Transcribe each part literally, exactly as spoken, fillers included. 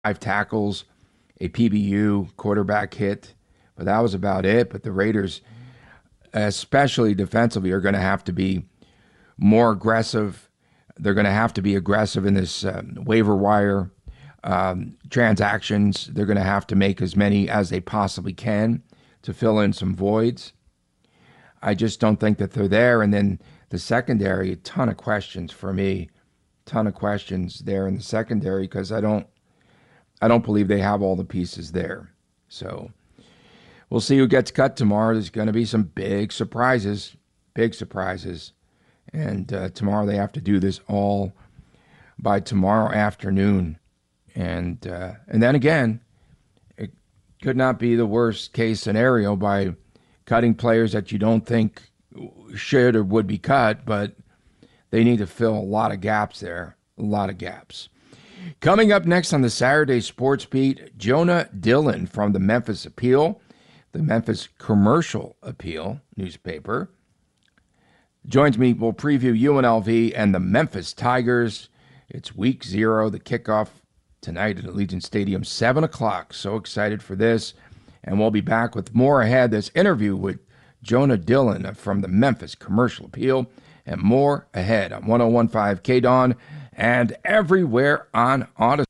five tackles, a P B U, quarterback hit, but that was about it. But the Raiders, especially defensively, are going to have to be more aggressive. They're going to have to be aggressive in this um, waiver wire um, transactions. They're going to have to make as many as they possibly can to fill in some voids. I just don't think that they're there. And then the secondary, a ton of questions for me, ton of questions there in the secondary because I don't, I don't believe they have all the pieces there. So we'll see who gets cut tomorrow. There's going to be some big surprises, big surprises. And uh, tomorrow they have to do this all by tomorrow afternoon. And uh, and then again, it could not be the worst case scenario by cutting players that you don't think should or would be cut, but they need to fill a lot of gaps there, a lot of gaps. Coming up next on the Saturday Sports Beat, Jonah Dillon from the Memphis Appeal, the Memphis Commercial Appeal newspaper, joins me. We'll preview U N L V and the Memphis Tigers. It's week zero, the kickoff tonight at Allegiant Stadium, seven o'clock. So excited for this. And we'll be back with more ahead. This interview with Jonah Dillon from the Memphis Commercial Appeal and more ahead on one oh one point five K D O N and everywhere on Odyssey.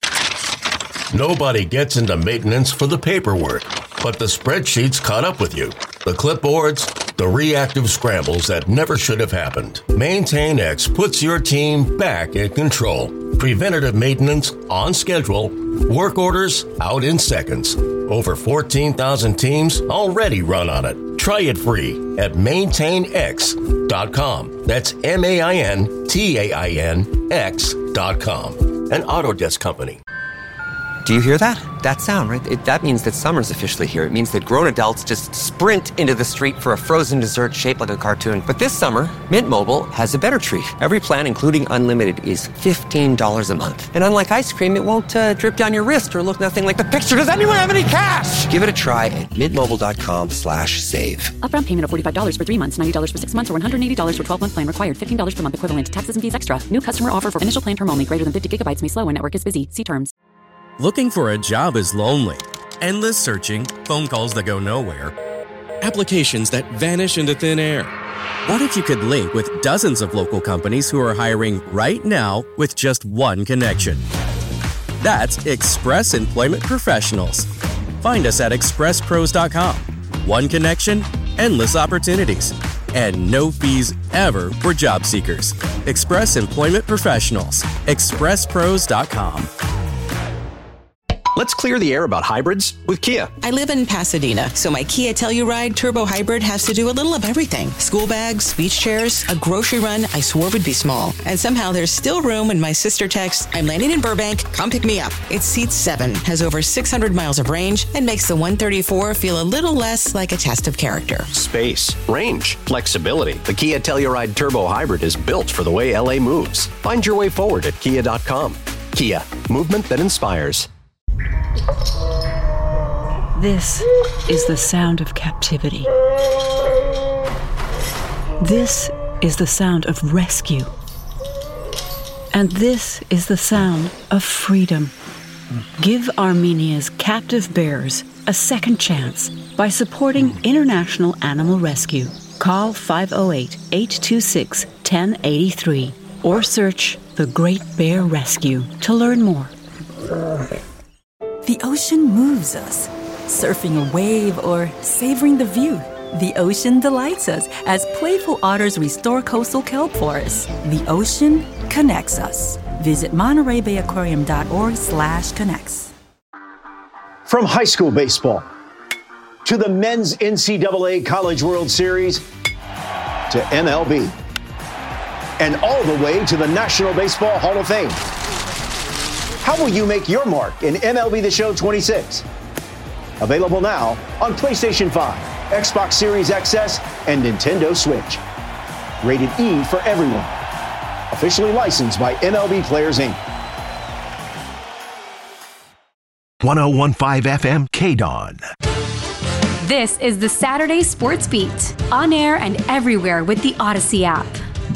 Nobody gets into maintenance for the paperwork, but the spreadsheets caught up with you. The clipboards, the reactive scrambles that never should have happened. MaintainX puts your team back in control. Preventative maintenance on schedule. Work orders out in seconds. Over fourteen thousand teams already run on it. Try it free at maintain x dot com. That's M A I N T A I N X dot com. An Autodesk company. Do you hear that? That sound, right? It, that means that summer's officially here. It means that grown adults just sprint into the street for a frozen dessert shaped like a cartoon. But this summer, Mint Mobile has a better treat. Every plan, including unlimited, is fifteen dollars a month. And unlike ice cream, it won't uh, drip down your wrist or look nothing like the picture. Does anyone have any cash? Give it a try at mintmobile.com slash save. Upfront payment of forty-five dollars for three months, ninety dollars for six months, or one hundred eighty dollars for twelve-month plan required. fifteen dollars per month equivalent. Taxes and fees extra. New customer offer for initial plan term only. Greater than fifty gigabytes may slow when network is busy. See terms. Looking for a job is lonely. Endless searching, phone calls that go nowhere, applications that vanish into thin air. What if you could link with dozens of local companies who are hiring right now with just one connection? That's Express Employment Professionals. Find us at express pros dot com. One connection, endless opportunities, and no fees ever for job seekers. Express Employment Professionals. express pros dot com. Let's clear the air about hybrids with Kia. I live in Pasadena, so my Kia Telluride Turbo Hybrid has to do a little of everything. School bags, beach chairs, a grocery run I swore would be small. And somehow there's still room when my sister texts, I'm landing in Burbank, come pick me up. It seats seven, has over six hundred miles of range, and makes the one thirty-four feel a little less like a test of character. Space, range, flexibility. The Kia Telluride Turbo Hybrid is built for the way L A moves. Find your way forward at kia dot com. Kia, movement that inspires. This is the sound of captivity. This is the sound of rescue. And this is the sound of freedom. Give Armenia's captive bears a second chance by supporting International Animal Rescue. Call five oh eight, eight two six, one oh eight three or search The Great Bear Rescue to learn more. The ocean moves us. Surfing a wave or savoring the view, the ocean delights us as playful otters restore coastal kelp forests. The ocean connects us. Visit Monterey Bay Aquarium dot org slash connects. From high school baseball to the men's N C double A College World Series to M L B and all the way to the National Baseball Hall of Fame. How will you make your mark in M L B The Show twenty-six? Available now on PlayStation five, Xbox Series X S, and Nintendo Switch. Rated E for everyone. Officially licensed by M L B Players, Incorporated. one oh one point five F M K D O N. This is the Saturday Sports Beat, on air and everywhere with the Odyssey app.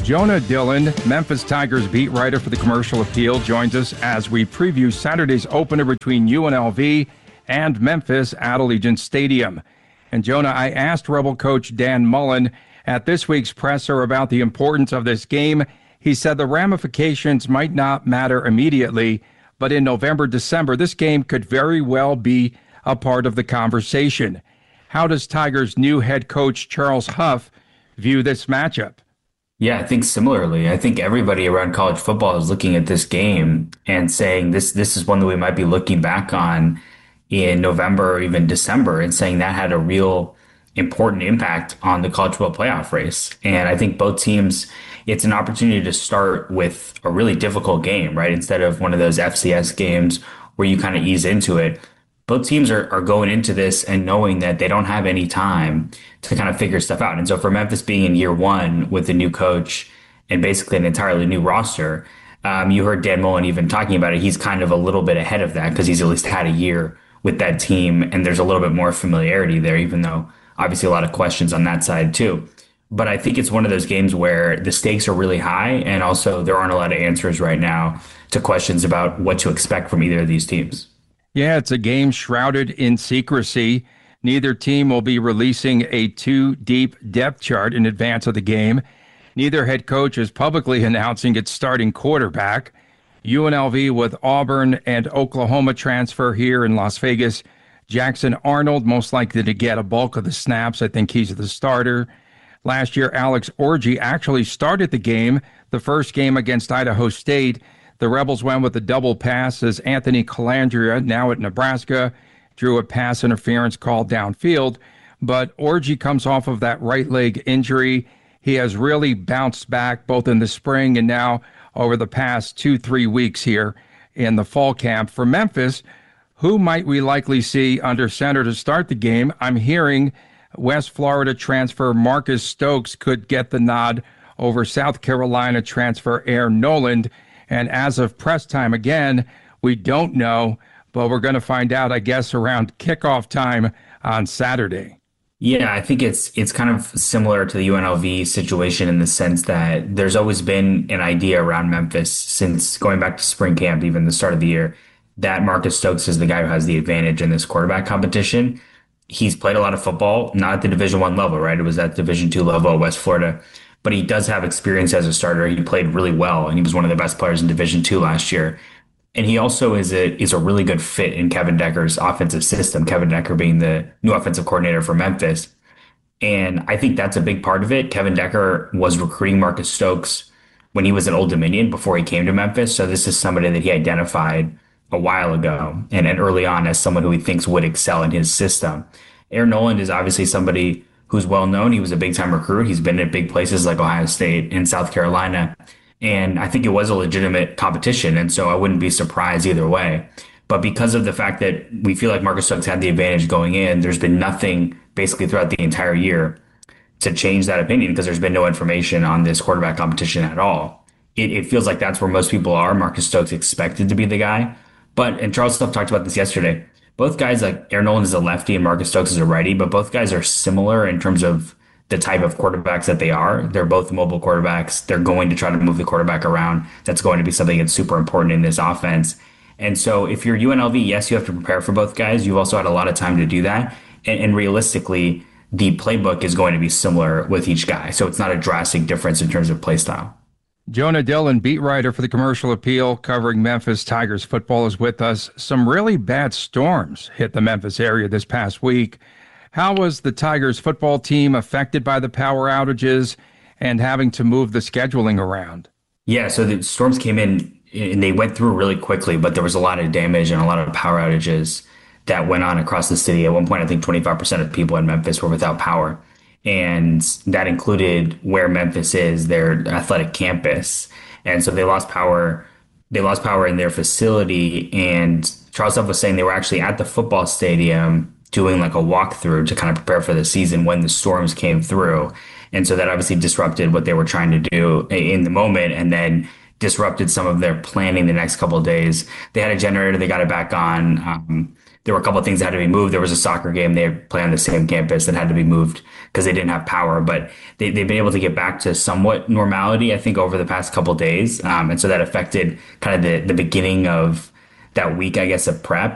Jonah Dillon, Memphis Tigers beat writer for the Commercial Appeal, joins us as we preview Saturday's opener between U N L V and Memphis at Allegiant Stadium. And Jonah, I asked Rebel coach Dan Mullen at this week's presser about the importance of this game. He said the ramifications might not matter immediately, but in November, December, this game could very well be a part of the conversation. How does Tigers' new head coach, Charles Huff, view this matchup? Yeah, I think similarly. I think everybody around college football is looking at this game and saying this this is one that we might be looking back on in November or even December and saying that had a real important impact on the college football playoff race. And I think both teams, it's an opportunity to start with a really difficult game, right? Instead of one of those F C S games where you kind of ease into it. Both teams are, are going into this and knowing that they don't have any time to kind of figure stuff out. And so for Memphis being in year one with a new coach and basically an entirely new roster, um, you heard Dan Mullen even talking about it. He's kind of a little bit ahead of that because he's at least had a year with that team. And there's a little bit more familiarity there, even though obviously a lot of questions on that side too. But I think it's one of those games where the stakes are really high. And also there aren't a lot of answers right now to questions about what to expect from either of these teams. Yeah, it's a game shrouded in secrecy. Neither team will be releasing a two-deep depth chart in advance of the game. Neither head coach is publicly announcing its starting quarterback. U N L V with Auburn and Oklahoma transfer here in Las Vegas. Jackson Arnold most likely to get a bulk of the snaps. I think he's the starter. Last year, Alex Orji actually started the game, the first game against Idaho State. The Rebels went with a double pass as Anthony Calandria, now at Nebraska, drew a pass interference call downfield. But Orji comes off of that right leg injury. He has really bounced back both in the spring and now over the past two, three weeks here in the fall camp. For Memphis, who might we likely see under center to start the game? I'm hearing West Florida transfer Marcus Stokes could get the nod over South Carolina transfer Air Noland. And as of press time, again, we don't know, but we're going to find out, I guess, around kickoff time on Saturday. Yeah, I think it's it's kind of similar to the U N L V situation in the sense that there's always been an idea around Memphis since going back to spring camp, even the start of the year, that Marcus Stokes is the guy who has the advantage in this quarterback competition. He's played a lot of football, not at the Division One level, right? It was at Division Two level at West Florida. But he does have experience as a starter. He played really well, and he was one of the best players in Division Two last year. And he also is a is a really good fit in Kevin Decker's offensive system, Kevin Decker being the new offensive coordinator for Memphis. And I think that's a big part of it. Kevin Decker was recruiting Marcus Stokes when he was at Old Dominion before he came to Memphis. So this is somebody that he identified a while ago and, and early on as someone who he thinks would excel in his system. Air Noland is obviously somebody who's well known. He was a big time recruit. He's been at big places like Ohio State and South Carolina. And I think it was a legitimate competition. And so I wouldn't be surprised either way. But because of the fact that we feel like Marcus Stokes had the advantage going in, there's been nothing basically throughout the entire year to change that opinion because there's been no information on this quarterback competition at all. It, it feels like that's where most people are. Marcus Stokes expected to be the guy. But, and Charles Stuff talked about this yesterday, both guys, like Air Noland is a lefty and Marcus Stokes is a righty, but both guys are similar in terms of the type of quarterbacks that they are. They're both mobile quarterbacks. They're going to try to move the quarterback around. That's going to be something that's super important in this offense. And so if you're U N L V, yes, you have to prepare for both guys. You've also had a lot of time to do that. And, and realistically, the playbook is going to be similar with each guy. So it's not a drastic difference in terms of play style. Jonah Dillon, beat writer for the Commercial Appeal, covering Memphis Tigers football, is with us. Some really bad storms hit the Memphis area this past week. How was the Tigers football team affected by the power outages and having to move the scheduling around? Yeah, so the storms came in and they went through really quickly, but there was a lot of damage and a lot of power outages that went on across the city. At one point, I think twenty-five percent of people in Memphis were without power. And that included where Memphis is, their athletic campus. And so they lost power. They lost power in their facility. And Charles Huff was saying they were actually at the football stadium doing like a walkthrough to kind of prepare for the season when the storms came through. And so that obviously disrupted what they were trying to do in the moment and then disrupted some of their planning the next couple of days. They had a generator. They got it back on. Um, there were a couple of things that had to be moved. There was a soccer game they play on the same campus that had to be moved because they didn't have power. But they, they've been able to get back to somewhat normality, I think, over the past couple of days. Um, and so that affected kind of the, the beginning of that week, I guess, of prep.